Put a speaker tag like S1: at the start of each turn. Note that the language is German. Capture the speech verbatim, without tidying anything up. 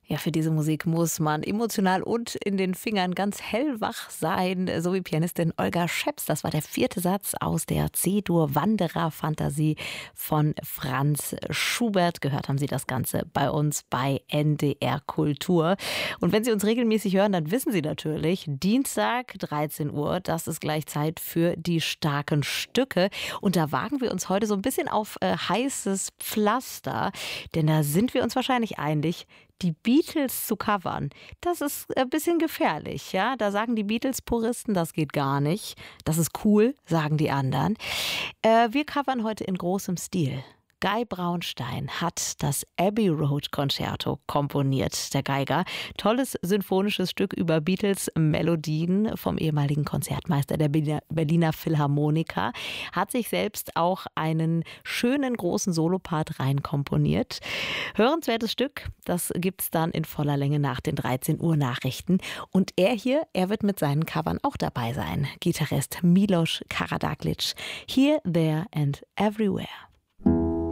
S1: Ja, für diese Musik muss man emotional und in den Fingern ganz hellwach sein, so wie Pianistin Olga Scheps. Das war der vierte Satz aus der C-Dur-Wanderer-Fantasie von Franz Schubert. Gehört haben Sie das Ganze bei uns bei N D R Kultur. Und wenn Sie uns regelmäßig hören, dann wissen Sie natürlich, Dienstag dreizehn Uhr, das ist gleich Zeit für die starken Stücke. Und da wagen wir uns heute so ein bisschen auf äh, heißes Pflaster, denn da sind wir uns wahrscheinlich einig, die Beatles zu covern, das ist ein bisschen gefährlich, ja. Da sagen die Beatles-Puristen, das geht gar nicht. Das ist cool, sagen die anderen. Äh, wir covern heute in großem Stil. Guy Braunstein hat das Abbey Road Concerto komponiert, der Geiger. Tolles symphonisches Stück über Beatles-Melodien vom ehemaligen Konzertmeister der Berliner Philharmoniker. Hat sich selbst auch einen schönen großen Solopart rein komponiert. Hörenswertes Stück, das gibt's dann in voller Länge nach den dreizehn Uhr Nachrichten. Und er hier, er wird mit seinen Covern auch dabei sein. Gitarrist Milos Karadaglic. Here, There and Everywhere.